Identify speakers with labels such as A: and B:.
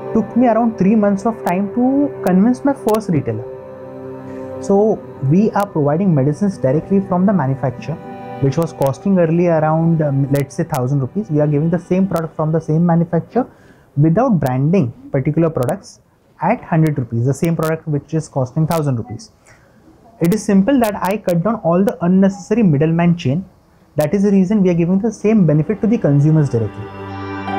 A: took me around 3 months of time to convince my first retailer. So we are providing medicines directly from the manufacturer, which was costing earlier around let's say 1000 rupees. We are giving the same product from the same manufacturer without branding particular products at 100 rupees, the same product which is costing 1000 rupees. It is simple that I cut down all the unnecessary middleman chain. That is the reason we are giving the same benefit to the consumers directly.